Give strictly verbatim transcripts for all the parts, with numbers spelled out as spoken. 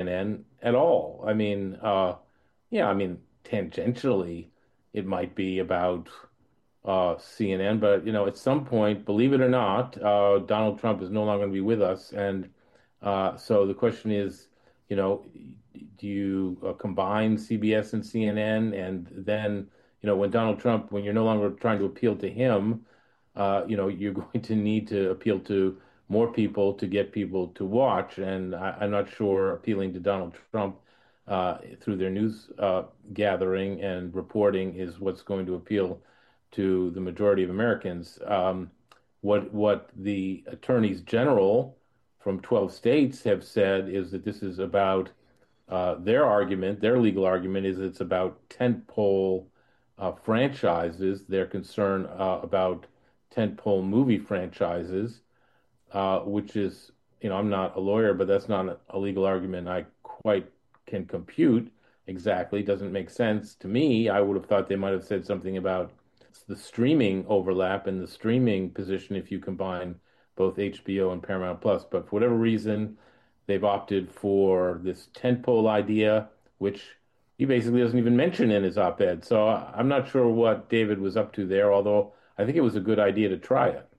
N at all. I mean, uh, yeah, I mean, tangentially, it might be about uh, C N N, but you know, at some point, believe it or not, uh, Donald Trump is no longer going to be with us, and uh, so the question is, you know, do you uh, combine C B S and C N N, and then, you know, when Donald Trump, when you're no longer trying to appeal to him, uh, you know, you're going to need to appeal to more people to get people to watch, and I, I'm not sure appealing to Donald Trump uh, through their news uh, gathering and reporting is what's going to appeal to the majority of Americans. Um, what what the attorneys general from twelve states have said is that this is about uh, their argument, their legal argument is it's about tentpole uh, franchises. They're concerned uh, about tentpole movie franchises, uh, which is, you know, I'm not a lawyer, but that's not a legal argument I quite can compute exactly. Doesn't make sense to me. I would have thought they might have said something about the streaming overlap and the streaming position if you combine both H B O and Paramount Plus. But for whatever reason, they've opted for this tentpole idea, which he basically doesn't even mention in his op-ed. So I'm not sure what David was up to there, although I think it was a good idea to try it.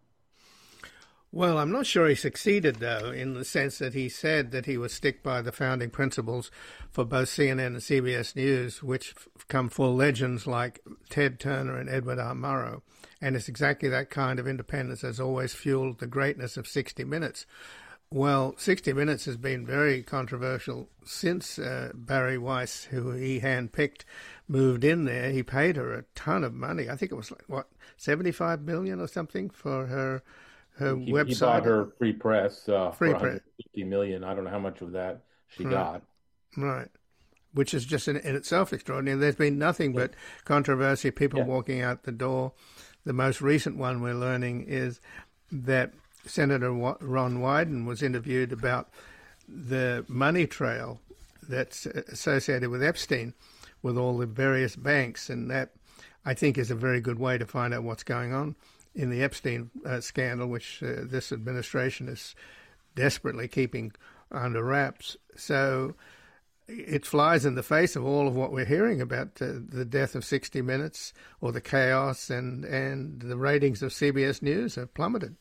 Well, I'm not sure he succeeded, though, in the sense that he said that he would stick by the founding principles for both C N N and C B S News, which f- come full legends like Ted Turner and Edward R. Murrow. And it's exactly that kind of independence that's always fueled the greatness of sixty minutes. Well, sixty minutes has been very controversial since uh, Barry Weiss, who he handpicked, moved in there. He paid her a ton of money. I think it was like, what, seventy-five million dollars or something for her her He, website. he bought her free press uh, Free for press. one hundred fifty million dollars. I don't know how much of that she Right. got. Right. Which is just in, in itself extraordinary. There's been nothing but controversy, people Yeah. walking out the door. The most recent one we're learning is that Senator Ron Wyden was interviewed about the money trail that's associated with Epstein, with all the various banks, and that, I think, is a very good way to find out what's going on in the Epstein uh, scandal, which uh, this administration is desperately keeping under wraps. So it flies in the face of all of what we're hearing about uh, the death of sixty minutes, or the chaos, and, and the ratings of C B S News have plummeted.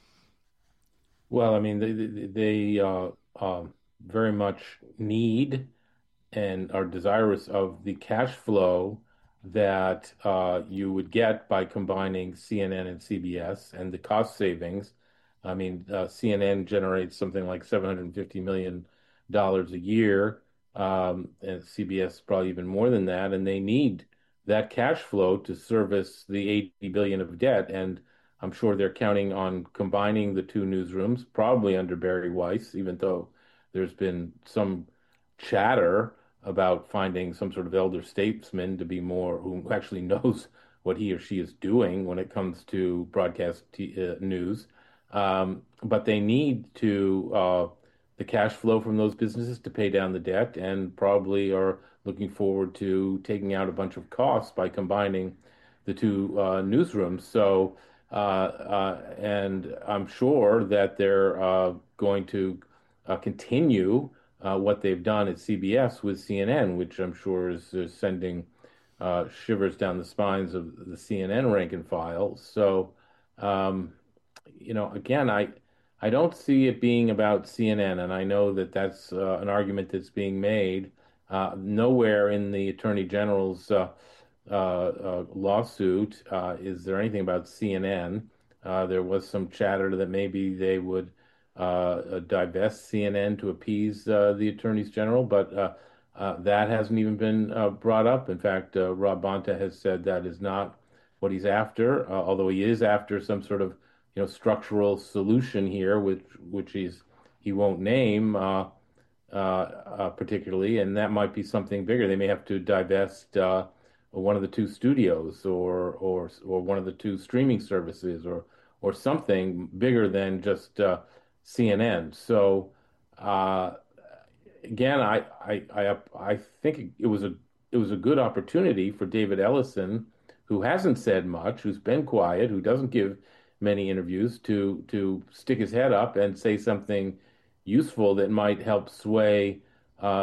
Well, I mean, they they, they uh, uh, very much need and are desirous of the cash flow that uh, you would get by combining C N N and C B S and the cost savings. I mean, uh, C N N generates something like seven hundred fifty million dollars a year, um, and C B S probably even more than that, and they need that cash flow to service the eighty billion dollars of debt. And I'm sure they're counting on combining the two newsrooms, probably under Barry Weiss, even though there's been some chatter about finding some sort of elder statesman to be more who actually knows what he or she is doing when it comes to broadcast t uh, news. Um, but they need to uh, the cash flow from those businesses to pay down the debt, and probably are looking forward to taking out a bunch of costs by combining the two uh, newsrooms. So, uh, uh, and I'm sure that they're uh, going to uh, continue uh, what they've done at C B S with C N N, which I'm sure is, is sending uh, shivers down the spines of the C N N rank and file. So, um, you know, again, I I don't see it being about C N N, and I know that that's uh, an argument that's being made. Uh, nowhere in the Attorney General's uh, uh, uh, lawsuit uh, is there anything about C N N. Uh, there was some chatter that maybe they would uh, uh, divest C N N to appease uh, the attorneys general, but uh, uh, that hasn't even been uh, brought up. In fact, uh, Rob Bonta has said that is not what he's after, uh, although he is after some sort of, you know, structural solution here, which which he's he won't name uh, uh, uh, particularly, and that might be something bigger. They may have to divest uh, one of the two studios, or or or one of the two streaming services, or or something bigger than just uh, C N N. So uh, again, I, I I I think it was a it was a good opportunity for David Ellison, who hasn't said much, who's been quiet, who doesn't give many interviews, to to stick his head up and say something useful that might help sway